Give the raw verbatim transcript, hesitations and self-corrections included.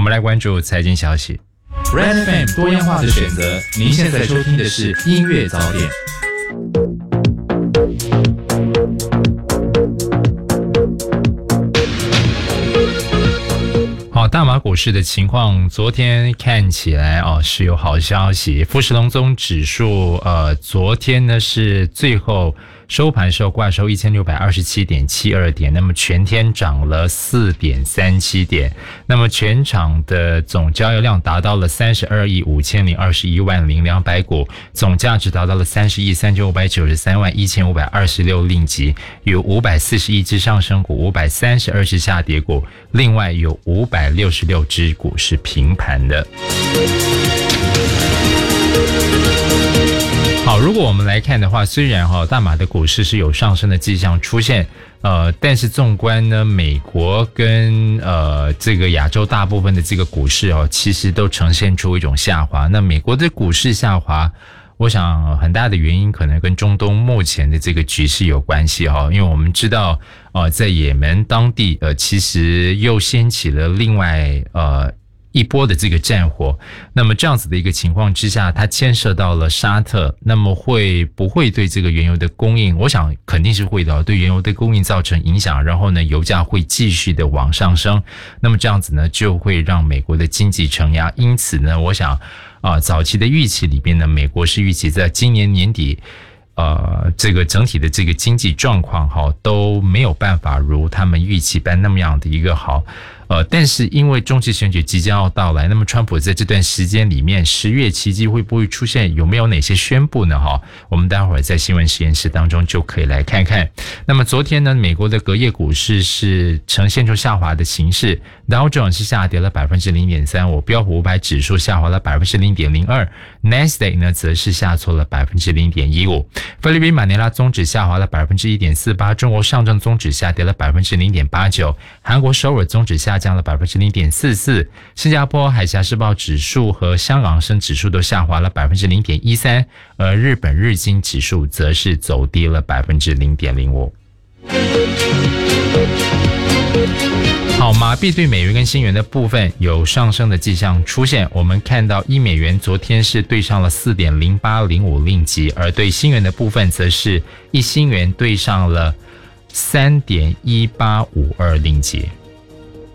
们来关注财经消息。 Red F M 多样化的选择，您现在收听的是音乐早点。 好，大马股市的情况，昨天看起来哦是有好消息。富时龙综指数，呃，昨天呢是最后收盘时候挂收一千六百二十七点七二点，那么全天涨了四点三七点，那么全场的总交易量达到了三十二亿五千零二十一万零两百股，总价值达到了三十亿三千五百九十三万一千五百二十六令吉，有五百四十一只上升股，五百三十二只下跌股，另外有五百六十六只股是平盘的。好，如果我们来看的话，虽然哈、哦、大马的股市是有上升的迹象出现，呃，但是纵观呢，美国跟呃这个亚洲大部分的这个股市哦，其实都呈现出一种下滑。那美国的股市下滑，我想很大的原因可能跟中东目前的这个局势有关系哈、哦，因为我们知道，呃，在也门当地，呃，其实又掀起了另外呃。一波的这个战火，那么这样子的一个情况之下，它牵涉到了沙特，那么会不会对这个原油的供应，我想肯定是会的，对原油的供应造成影响，然后呢，油价会继续的往上升，那么这样子呢，就会让美国的经济承压，因此呢，我想啊，早期的预期里边呢，美国是预期在今年年底呃，这个整体的这个经济状况哈都没有办法如他们预期般那么样的一个好，呃，但是因为中期选举即将要到来，那么川普在这段时间里面，十月期间会不会出现，有没有哪些宣布呢？哈，我们待会儿在新闻实验室当中就可以来看看。那么昨天呢，美国的隔夜股市是呈现出下滑的形势，道琼是下跌了百分之零点三五，标普五百指数下滑了百分之零点零二，纳斯达克呢则是下挫了百分之零点一五。菲律宾马尼拉综指下滑了百分之一点四八，中国上证综指下跌了百分之零点八九，韩国首尔综指下降了百分之零点四四，新加坡海峡时报指数和香港升指数都下滑了百分之零点一三，而日本日经指数则是走低了百分之零点零五。好，马币对美元跟新元的部分有上升的迹象出现，我们看到一美元昨天是对上了 四点零八零五令吉，而对新元的部分则是一新元对上了 三点一八五二令吉。